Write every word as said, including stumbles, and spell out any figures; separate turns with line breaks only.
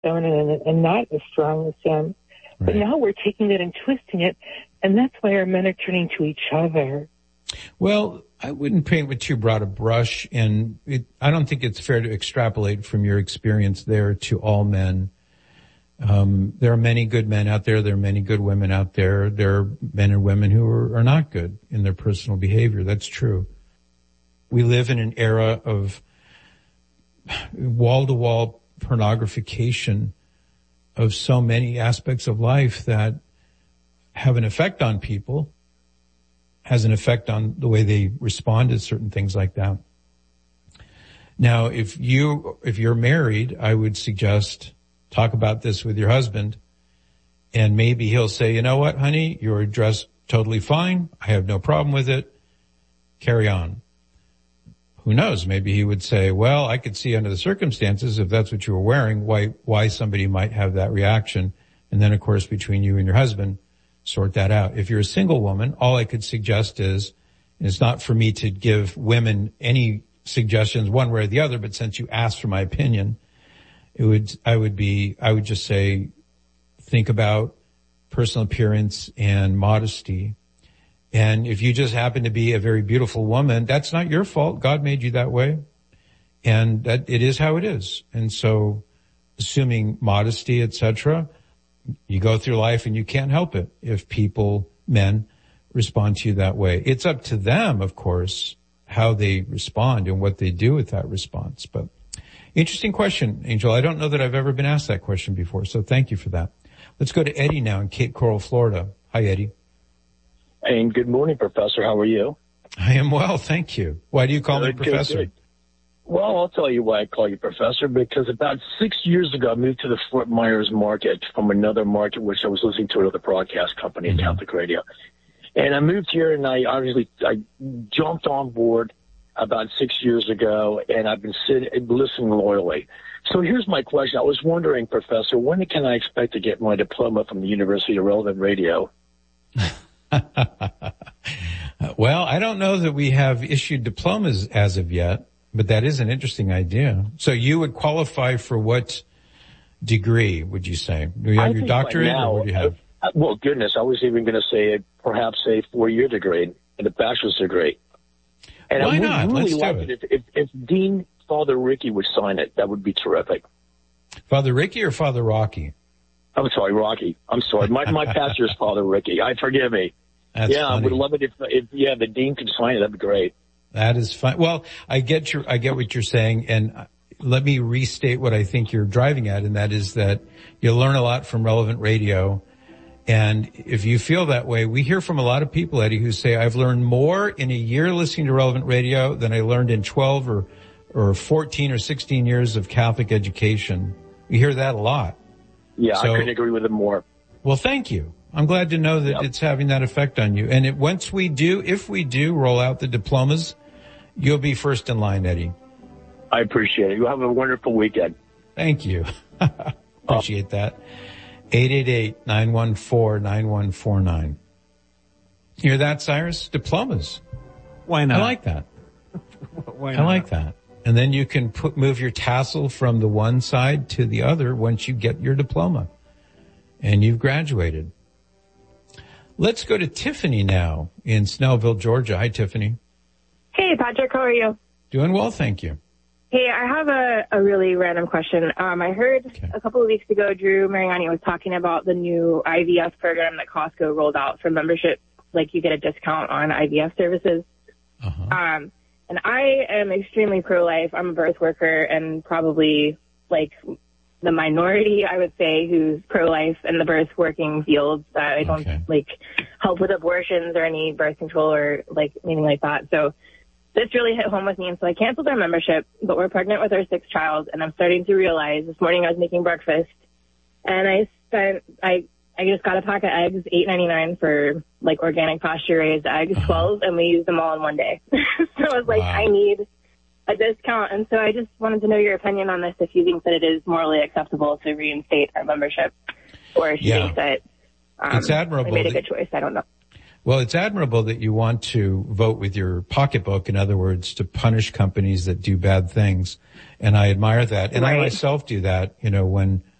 feminine and, and not as strong as them. Right. But now we're taking it and twisting it, and that's why our men are turning to each other.
Well, I wouldn't paint with too broad a brush, and it, I don't think it's fair to extrapolate from your experience there to all men. Um, there are many good men out there. There are many good women out there. There are men and women who are, are not good in their personal behavior. That's true. We live in an era of wall-to-wall pornographication of so many aspects of life that have an effect on people, has an effect on the way they respond to certain things like that. Now, if you, if you're married, I would suggest talk about this with your husband, and maybe he'll say, you know what, honey, you're dressed totally fine. I have no problem with it. Carry on. Who knows? Maybe he would say, well, I could see under the circumstances, if that's what you were wearing, why, why somebody might have that reaction. And then, of course, between you and your husband, sort that out. If you're a single woman, all I could suggest is, and it's not for me to give women any suggestions one way or the other, but since you asked for my opinion, it would, I would be, I would just say, think about personal appearance and modesty. And if you just happen to be a very beautiful woman, that's not your fault. God made you that way. And that it is how it is. And so assuming modesty, et cetera, you go through life and you can't help it if people, men, respond to you that way. It's up to them, of course, how they respond and what they do with that response. But interesting question, Angel. I don't know that I've ever been asked that question before, so thank you for that. Let's go to Eddie now in Cape Coral, Florida. Hi, Eddie.
And good morning, Professor. How are you?
I am well, thank you. Why do you call good, me Professor? Good, good.
Well, I'll tell you why I call you Professor, because about six years ago, I moved to the Fort Myers market from another market, which I was listening to another broadcast company in mm-hmm. Catholic Radio. And I moved here, and I obviously I jumped on board about six years ago, and I've been sitting, listening loyally. So here's my question. I was wondering, Professor, when can I expect to get my diploma from the University of Relevant Radio?
Well, I don't know that we have issued diplomas as of yet, but that is an interesting idea. So you would qualify for what degree, would you say? Do you have I your doctorate right now, or what do you have?
I, well, goodness, I was even going to say perhaps a four-year degree and a bachelor's degree. And
Why
I would
not?
really
Let's
like
do
it,
it.
If, if, if Dean Father Ricky would sign it. That would be terrific.
Father Ricky or Father Rocky?
I'm sorry, Rocky. I'm sorry. My my pastor's Father Ricky. I forgive me.
That's
yeah,
funny.
I would love it if, if yeah, the dean could sign it. That'd be great.
That is fine. Well, I get your, I get what you're saying, and let me restate what I think you're driving at, and that is that you'll learn a lot from Relevant Radio. And if you feel that way, we hear from a lot of people, Eddie, who say, I've learned more in a year listening to Relevant Radio than I learned in twelve or, or fourteen or sixteen years of Catholic education. We hear that a lot.
Yeah,
so,
I couldn't agree with it more.
Well, thank you. I'm glad to know that yep. it's having that effect on you. And it, once we do, if we do roll out the diplomas, you'll be first in line, Eddie.
I appreciate it. You have a wonderful weekend.
Thank you. Appreciate oh. that. eight eight eight, nine one four, nine one four nine. Hear that, Cyrus? Diplomas.
Why not?
I like that.
Why not?
I like that. And then you can put, move your tassel from the one side to the other once you get your diploma and you've graduated. Let's go to Tiffany now in Snellville, Georgia. Hi, Tiffany.
Hey, Patrick. How are you?
Doing well, thank you.
Hey, I have a, a really random question. Um, I heard okay. a couple of weeks ago, Drew Mariani was talking about the new I V F program that Costco rolled out for membership. Like, you get a discount on I V F services.
Uh-huh.
Um, and I am extremely pro-life. I'm a birth worker and probably, like, the minority, I would say, who's pro-life in the birth working field. Uh, I don't,
okay.
like, help with abortions or any birth control or, like, anything like that. So this really hit home with me, and so I canceled our membership, but we're pregnant with our sixth child, and I'm starting to realize this morning I was making breakfast, and I spent, I I just got a pack of eggs, eight ninety-nine for, like, organic pasture-raised eggs,
uh-huh.
twelve, and we used them all in one day. So I was like, wow. I need a discount, and so I just wanted to know your opinion on this, if you think that it is morally acceptable to reinstate our membership, or if you
yeah.
think that um,
it's admirable
I made a
that-
good choice. I don't know.
Well, it's admirable that you want to vote with your pocketbook, in other words, to punish companies that do bad things. And I admire that. And
right.
I myself do that, you know, when